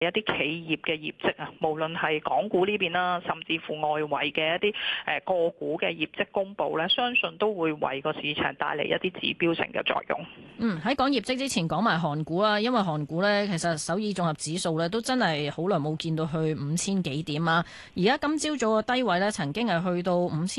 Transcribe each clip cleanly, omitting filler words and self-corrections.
一啲企業嘅業績啊，無論係港股呢邊啦，甚至乎外圍嘅一啲個股嘅業績公佈咧，相信都會為個市場帶嚟一啲指標性嘅作用。 喺講業績之前講埋韓股啊，因為韓股呢，其實首爾綜合指數呢都真係好耐冇見到去5000幾點啊，而家今朝早嘅低位呢，曾經係去到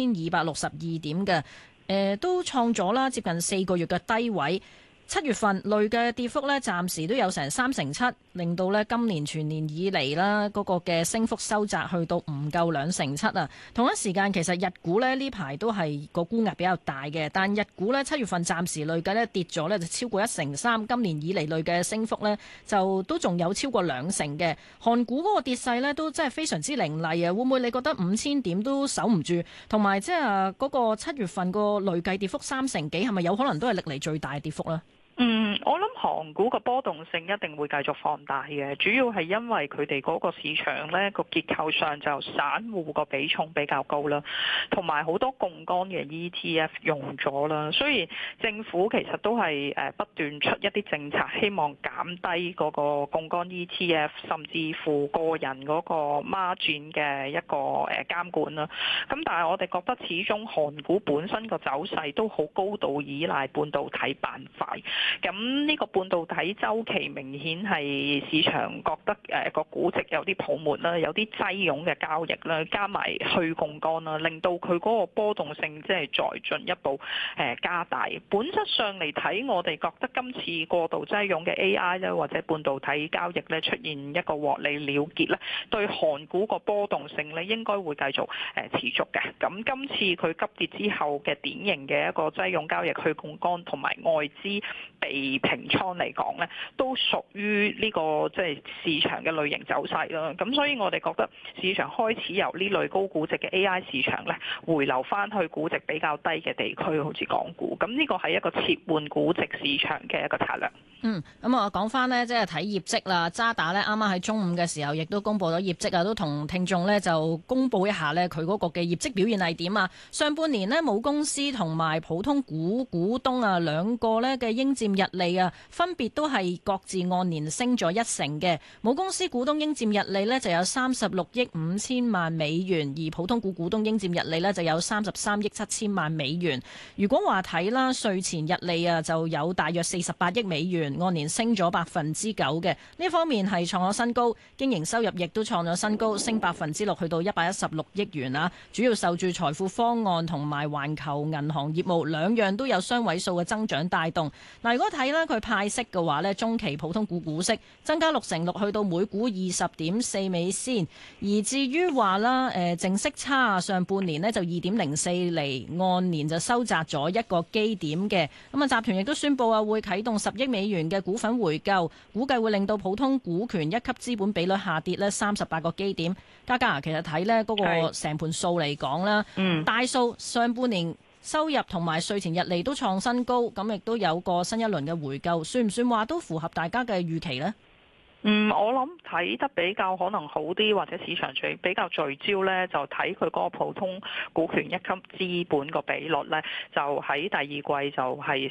5262點嘅，都創咗啦接近4個月嘅低位。7月份累嘅跌幅呢，暫時都有成37%，令到呢今年全年以嚟啦嗰個嘅升幅收窄，去到唔夠2成7啊。同一時間其實日股呢排都係個沽壓比較大嘅，但日股呢7月份暫時累計呢跌咗呢就超過1成3，今年以嚟累嘅升幅呢，就都仲有超過2成嘅。韓股嗰個跌勢呢，都真係非常之凌厲啊！會唔會你覺得5000點都守唔住？同埋即係嗰個7月份個累計跌幅3成幾，係咪有可能都係歷嚟最大跌幅呢？ 我諗韓股個波動性一定會繼續放大嘅，主要係因為佢哋嗰個市場呢個結構上就散戶個比重比較高啦，同埋好多槓桿嘅 ETF 用咗啦，所以政府其實都係不斷出一啲政策，希望減低嗰個槓桿 ETF， 甚至乎個人嗰個 margin 嘅一個監管啦。咁但係我哋覺得始終韓股本身個走勢都好高度依賴半導體板塊。咁呢個半導體週期明顯係市場覺得個估值有啲泡沫啦，有啲擠擁嘅交易啦，加埋去槓桿啦，令到佢嗰個波動性即係再進一步加大。本質上嚟睇，我哋覺得今次過度擠擁嘅 AI 咧，或者半導體交易咧出現一個獲利了結咧，對韓股個波動性咧應該會繼續持續嘅。咁今次佢急跌之後嘅典型嘅一個擠擁交易、去槓桿同埋外資被平倉嚟講咧，都屬於呢個即係市場嘅類型走勢啦。咁所以我哋覺得市場開始由呢類高估值嘅 AI 市場咧，回流翻去估值比較低嘅地區，好似港股。咁呢個係一個切換估值市場嘅一個策略。 咁我講翻呢，即係睇業績啦。渣打呢啱啱喺中午嘅時候，亦都公布咗業績啊，都同聽眾呢就公布一下呢佢嗰個嘅業績表現係點啊。上半年呢，母公司同埋普通股東啊兩個呢嘅應佔溢利啊，分別都係各自按年升咗1成嘅。母公司股東應佔溢利呢就有36億5千萬美元，而普通股東應佔溢利呢就有33億7千萬美元。如果話睇啦，稅前溢利啊就有大約48億美元。按年升咗9%嘅，呢方面係創咗新高，經營收入亦都創咗新高，升6%去到116億元啊！主要受住財富方案同埋環球銀行業務兩樣都有雙位數嘅增長帶動。嗱，如果睇呢佢派息嘅話呢，中期普通股息增加6%去到每股20.4美仙，而至於話啦，淨息差上半年呢就2.04厘，按年就收窄咗1個基點嘅。咁啊，集團亦都宣布啊會啟動10億美元嘅股份回購，估計會令到普通股權一級資本比率下跌呢38個基點。嘉嘉其實睇呢嗰個成盤數嚟講啦，大數上半年收入同埋稅前溢利都創新高，咁亦都有個新一輪嘅回購，算唔算話都符合大家嘅預期呢？ 我諗睇得比較可能好啲，或者市場比較聚焦呢，就睇佢嗰個普通股權一級資本個比率呢，就喺第二季就係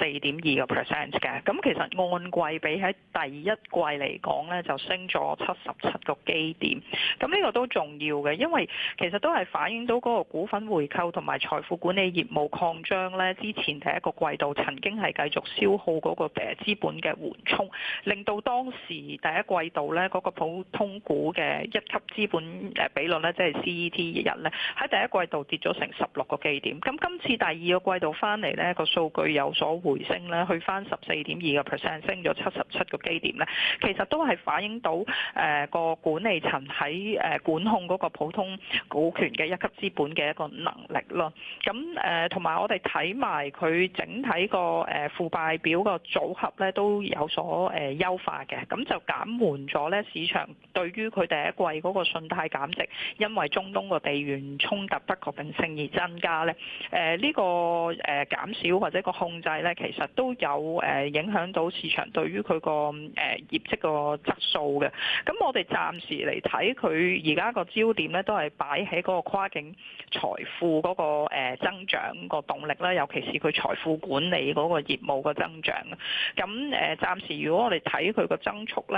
14.2%嘅。咁其實按季比喺第一季嚟講呢，就升咗77個基點。咁呢個都重要嘅，因為其實都係反映到嗰個股份回購同埋財富管理業務擴張呢，之前第一個季度曾經係繼續消耗嗰個資本嘅緩衝，令到當時第一季度咧嗰個普通股嘅一級資本比率咧，即係 CET1咧，喺第一季度跌咗成16個基點。咁今次第二個季度翻嚟咧，個數據有所回升咧，去翻14.2%，升咗77個基點咧。其實都係反映到個管理層喺管控嗰個普通股權嘅一級資本嘅一個能力咯。咁同埋我哋睇埋佢整體個負債表個組合咧，都有所優化嘅。咁就減緩咗咧市場對於佢第一季嗰個信貸減值，因為中東個地緣衝突不確定性而增加咧。呢個減少或者個控制咧，其實都有影響到市場對於佢個業績個質素嘅。咁我哋暫時嚟睇，佢而家個焦點咧都係擺喺嗰個跨境財富嗰個增長個動力啦，尤其是佢財富管理嗰個業務個增長。咁暫時如果我哋睇佢個增速咧，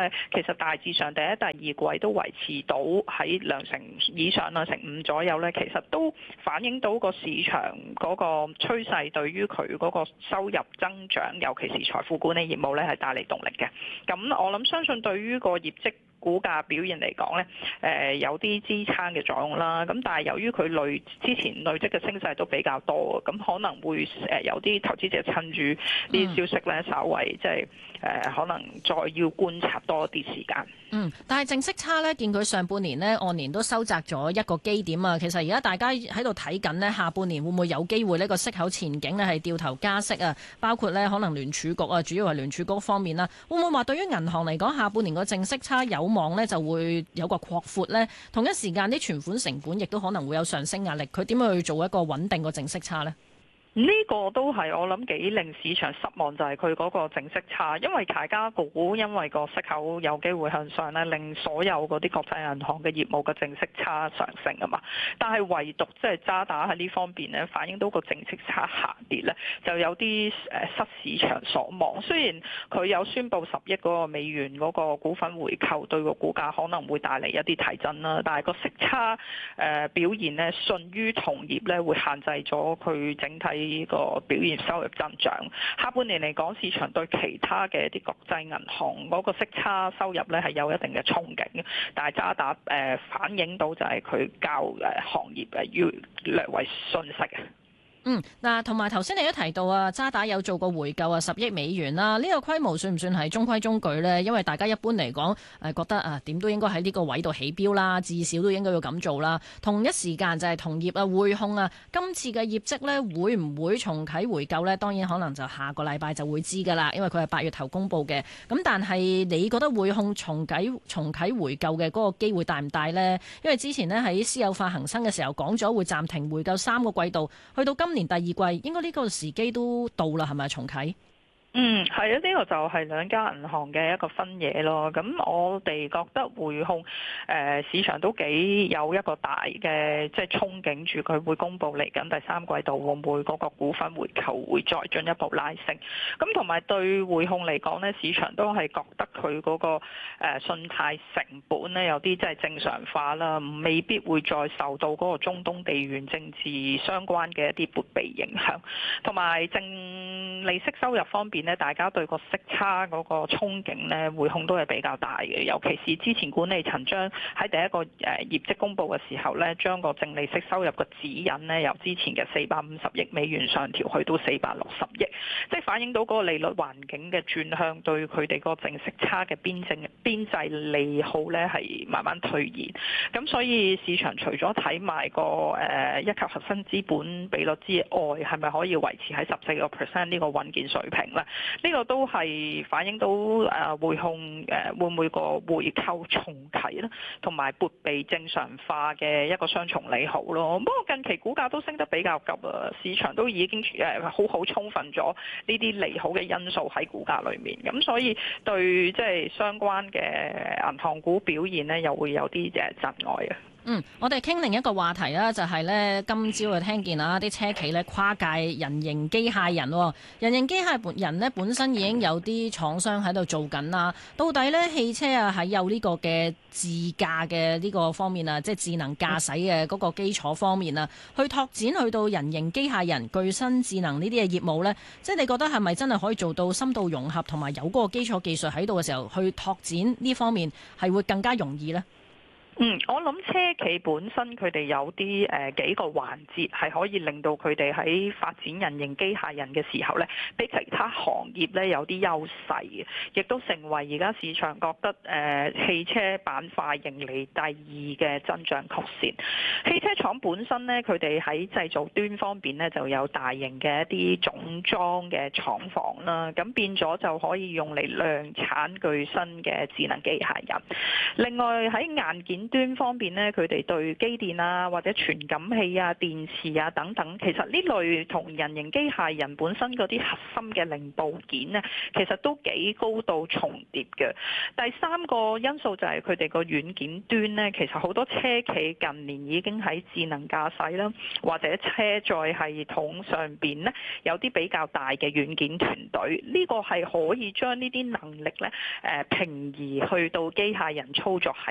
咧，其實大致上第一、第二季都維持到喺2成以上2.5%左右咧，其實都反映到個市場嗰個趨勢對於佢嗰個收入增長，尤其是財富管理業務咧係帶嚟動力嘅。咁我諗相信對於個業績股價表現嚟講咧，有啲支撐嘅作用啦。咁但係由於佢之前累積嘅升勢都比較多，咁可能會有啲投資者趁住呢啲消息咧，稍微即係可能再要觀察多啲時間。 但係淨息差咧，見佢上半年呢按年都收窄咗一個基點啊。其實而家大家喺度睇緊呢，下半年會唔會有機會呢個息口前景呢係掉頭加息啊？包括呢可能聯儲局啊，主要係聯儲局方面啦，會唔會話對於銀行嚟講，下半年個淨息差有望呢就會有個擴闊呢？同一時間啲存款成本亦都可能會有上升壓力，佢點樣去做一個穩定個淨息差呢？ 呢個都係我諗幾令市場失望，就係佢嗰個淨息差，因為大家估因為個息口有機會向上咧，令所有嗰啲國際銀行嘅業務嘅淨息差上升啊嘛。但係唯獨即係渣打喺呢方面咧，反映到個淨息差下跌咧，就有啲失市場所望。雖然佢有宣布10億嗰個美元嗰個股份回購對個股價可能會帶嚟一啲提振啦，但係個息差表現咧遜於同業咧，會限制咗佢整體呢個表現收入增長。下半年嚟講，市場對其他嘅一啲國際銀行嗰個息差收入咧係有一定嘅憧憬嘅，但係渣打反映到就係佢較行業要略為遜色嘅。 嗱，同埋頭先你都提到啊，渣打有做過回購啊10億美元啦，呢個規模算唔算係中規中矩呢？因為大家一般嚟講覺得啊，點都應該喺呢個位度起標啦，至少都應該要咁做啦。同一時間就係同業啊匯控啊，今次嘅業績呢會唔會重啟回購呢？當然可能就下個禮拜就會知㗎啦，因為佢係8月頭公佈嘅。咁但係你覺得匯控重啟回購嘅嗰個機會大唔大呢？因為之前呢喺私有化恒生嘅時候講咗會暫停回購3個季度，去到今年第2季，應該呢個時機都到啦，係咪重啟？ 係啊，呢個就係兩家銀行嘅一個分野咯。咁我哋覺得匯控市場都幾有一個大嘅即係憧憬住佢會公布嚟緊第3季度會唔會嗰個股份回購會再進一步拉升。咁同埋對匯控嚟講呢，市場都係覺得佢嗰個信貸成本呢有啲即係正常化啦，未必會再受到嗰個中東地緣政治相關嘅一啲撥備影響，同埋淨利息收入方面，大家對個息差嗰個憧憬呢，匯控都係比較大嘅。尤其是之前管理層將喺第一個業績公佈嘅時候呢，將個淨利息收入嘅指引呢，由之前嘅450億美元上調去到460億，即係反映到嗰個利率環境嘅轉向，對佢哋個淨息差嘅邊際利好呢係慢慢退現。咁所以市場除咗睇埋個一級核心資本比率之外，係咪可以維持喺14% 呢個穩健水平呢？呢個都係反映到匯控會唔會個回購重啟啦，同埋撥備正常化嘅一個雙重利好咯。不過近期股價都升得比較急啊，市場都已經好充分咗呢啲利好嘅因素喺股價裏面，咁所以對即係相關嘅銀行股表現呢，又會有啲窒礙啊。 我哋傾另一個話題啦，就係呢今朝就聽見啲車企呢跨界人形機械人，人形機械人呢本身已經有啲廠商喺度做緊啦。到底呢汽車啊喺有呢個嘅自駕嘅呢個方面啊，即係智能駕駛嘅嗰個基礎方面啊，去拓展去到人形機械人、具身智能呢啲嘅業務呢？即係你覺得係咪真係可以做到深度融合同埋有嗰個基礎技術喺度嘅時候，去拓展呢方面係會更加容易呢？ 我諗車企本身佢哋有啲幾個環節係可以令到佢哋喺發展人形機械人嘅時候呢，比其他行業呢有啲優勢嘅，亦都成為而家市場覺得汽車板塊迎嚟第2嘅增長曲線。汽車廠本身呢，佢哋喺製造端方面呢就有大型嘅一啲總裝嘅廠房啦，咁變咗就可以用嚟量產具身嘅智能機械人。 另外喺硬件端方面呢，佢哋對機電啊或者傳感器啊、電池啊等等，其實呢類同人形機械人本身嗰啲核心嘅零部件呢，其實都幾高度重疊嘅。第三個因素就係佢哋個軟件端呢，其實好多車企近年已經喺智能駕駛啦，或者車載系統上邊呢，有啲比較大嘅軟件團隊，呢個係可以將呢啲能力呢平移去到機械人操作系